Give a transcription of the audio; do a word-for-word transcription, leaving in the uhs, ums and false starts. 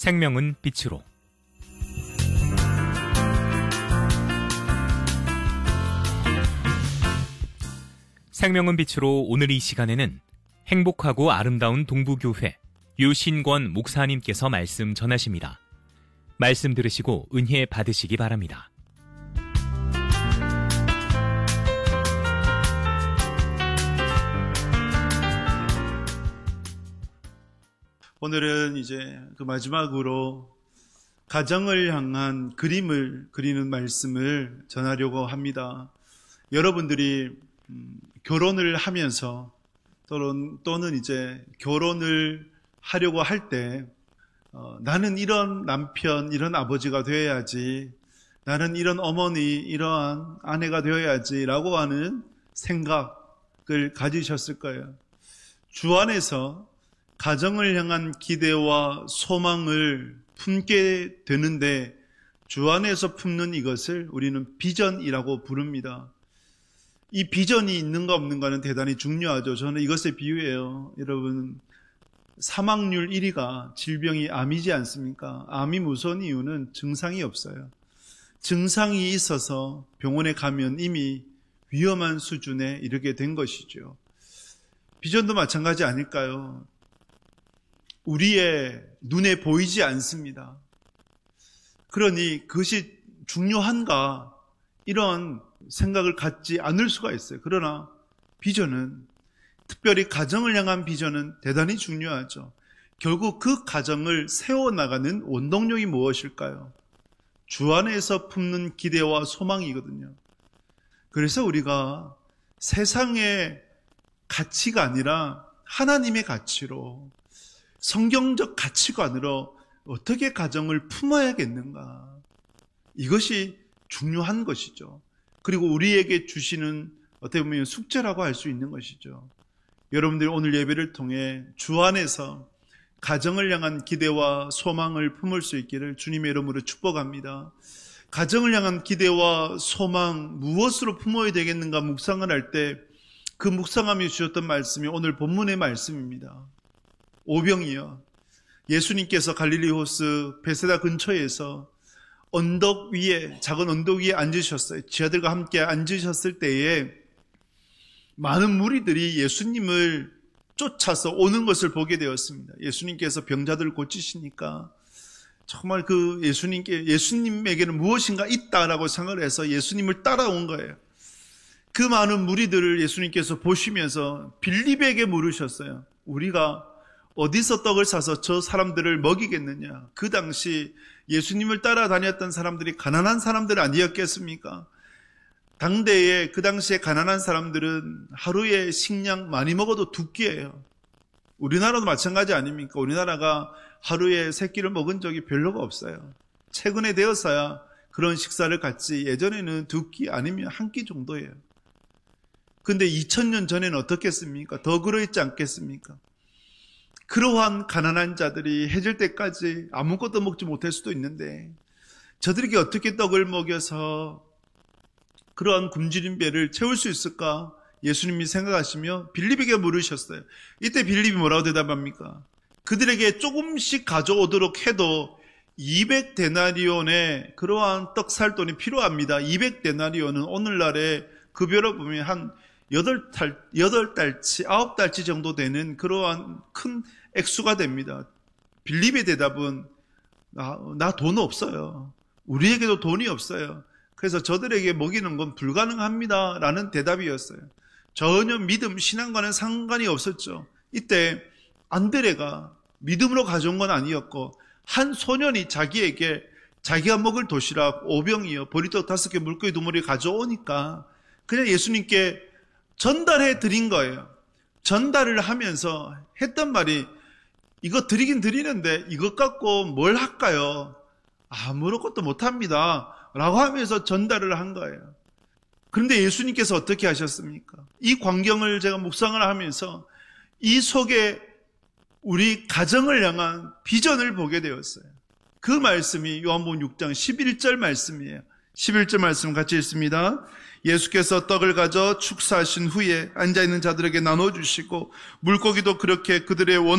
생명은 빛으로. 생명은 빛으로 오늘 이 시간에는 행복하고 아름다운 동부교회 유신권 목사님께서 말씀 전하십니다. 말씀 들으시고 은혜 받으시기 바랍니다. 오늘은 이제 그 마지막으로 가정을 향한 그림을 그리는 말씀을 전하려고 합니다. 여러분들이 음, 결혼을 하면서 또는, 또는 이제 결혼을 하려고 할 때 어, 나는 이런 남편, 이런 아버지가 되어야지, 나는 이런 어머니, 이러한 아내가 되어야지 라고 하는 생각을 가지셨을 거예요. 주 안에서 가정을 향한 기대와 소망을 품게 되는데 주 안에서 품는 이것을 우리는 비전이라고 부릅니다. 이 비전이 있는가 없는가는 대단히 중요하죠. 저는 이것에 비유해요. 여러분, 사망률 일 위가 질병이 암이지 않습니까? 암이 무서운 이유는 증상이 없어요. 증상이 있어서 병원에 가면 이미 위험한 수준에 이르게 된 것이죠. 비전도 마찬가지 아닐까요? 우리의 눈에 보이지 않습니다. 그러니 그것이 중요한가 이런 생각을 갖지 않을 수가 있어요. 그러나 비전은, 특별히 가정을 향한 비전은 대단히 중요하죠. 결국 그 가정을 세워나가는 원동력이 무엇일까요? 주 안에서 품는 기대와 소망이거든요. 그래서 우리가 세상의 가치가 아니라 하나님의 가치로, 성경적 가치관으로 어떻게 가정을 품어야겠는가, 이것이 중요한 것이죠. 그리고 우리에게 주시는 어떻게 보면 숙제라고 할 수 있는 것이죠. 여러분들이 오늘 예배를 통해 주 안에서 가정을 향한 기대와 소망을 품을 수 있기를 주님의 이름으로 축복합니다. 가정을 향한 기대와 소망, 무엇으로 품어야 되겠는가 묵상을 할 때 그 묵상함이 주셨던 말씀이 오늘 본문의 말씀입니다. 오병이어, 예수님께서 갈릴리 호수 베세다 근처에서 언덕 위에, 작은 언덕 위에 앉으셨어요. 지하들과 함께 앉으셨을 때에 많은 무리들이 예수님을 쫓아서 오는 것을 보게 되었습니다. 예수님께서 병자들을 고치시니까 정말 그 예수님께, 예수님에게는 무엇인가 있다라고 생각을 해서 예수님을 따라온 거예요. 그 많은 무리들을 예수님께서 보시면서 빌립에게 물으셨어요. 우리가 어디서 떡을 사서 저 사람들을 먹이겠느냐? 그 당시 예수님을 따라다녔던 사람들이 가난한 사람들 아니었겠습니까? 당대에 그 당시에 가난한 사람들은 하루에 식량 많이 먹어도 두 끼예요. 우리나라도 마찬가지 아닙니까? 우리나라가 하루에 세 끼를 먹은 적이 별로가 없어요. 최근에 되어서야 그런 식사를 갖지, 예전에는 두 끼 아니면 한 끼 정도예요. 근데 이천 년 전에는 어떻겠습니까? 더 그러했지 않겠습니까? 그러한 가난한 자들이 해질 때까지 아무것도 먹지 못할 수도 있는데 저들에게 어떻게 떡을 먹여서 그러한 굶주린 배를 채울 수 있을까? 예수님이 생각하시며 빌립에게 물으셨어요. 이때 빌립이 뭐라고 대답합니까? 그들에게 조금씩 가져오도록 해도 이백 데나리온의 그러한 떡 살 돈이 필요합니다. 이백 데나리온은 오늘날의 급여로 보면 한 여덟 달, 여덟 달치, 아홉 달치 정도 되는 그러한 큰 액수가 됩니다. 빌립의 대답은 나 돈 없어요. 우리에게도 돈이 없어요. 그래서 저들에게 먹이는 건 불가능합니다 라는 대답이었어요. 전혀 믿음, 신앙과는 상관이 없었죠. 이때 안드레가 믿음으로 가져온 건 아니었고 한 소년이 자기에게 자기가 먹을 도시락 오병이어 보리떡 다섯 개 물고기 두 마리 가져오니까 그냥 예수님께 전달해 드린 거예요. 전달을 하면서 했던 말이 이거 드리긴 드리는데 이것 갖고 뭘 할까요? 아무것도 못합니다 라고 하면서 전달을 한 거예요. 그런데 예수님께서 어떻게 하셨습니까? 이 광경을 제가 묵상을 하면서 이 속에 우리 가정을 향한 비전을 보게 되었어요. 그 말씀이 요한복음 육 장 십일 절 말씀이에요. 십일 절 말씀 같이 읽습니다. 예수께서 떡을 가져 축사하신 후에 앉아있는 자들에게 나눠주시고 물고기도 그렇게 그들의 원